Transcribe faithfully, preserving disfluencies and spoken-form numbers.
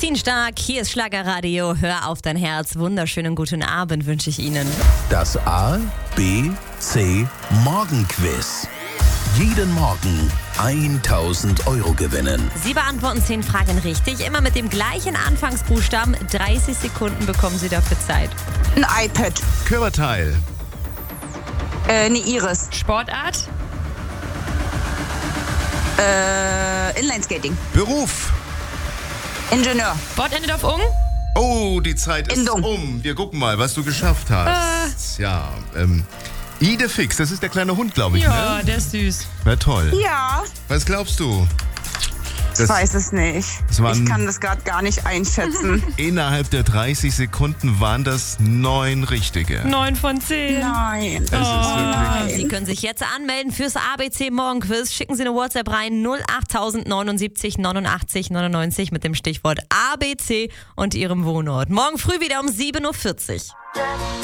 Dienstag, hier ist Schlagerradio. Hör auf dein Herz. Wunderschönen guten Abend wünsche ich Ihnen. Das A, B, C Morgenquiz. Jeden Morgen tausend Euro gewinnen. Sie beantworten zehn Fragen richtig, immer mit dem gleichen Anfangsbuchstaben. dreißig Sekunden bekommen Sie dafür Zeit. Ein iPad. Körperteil. Äh, eine Iris. Sportart? Äh, Inlineskating. Beruf. Ingenieur. Wort endet auf ung? Oh, die Zeit ist Endung. um. Wir gucken mal, was du geschafft hast. Ja, ähm, Idefix, das ist der kleine Hund, glaube ich, Ja, ne? der ist süß. Na toll. Ja, Was glaubst du? ich weiß es nicht. das waren- Ich kann das gerade gar nicht einschätzen. Innerhalb der dreißig Sekunden waren das neun richtige. Neun von zehn. Nein. Es ist wirklich... Sie können sich jetzt anmelden fürs A B C Morgenquiz. Schicken Sie eine WhatsApp rein null acht neunundsiebzig neunundachtzig neunundneunzig mit dem Stichwort A B C und Ihrem Wohnort. Morgen früh wieder um sieben Uhr vierzig.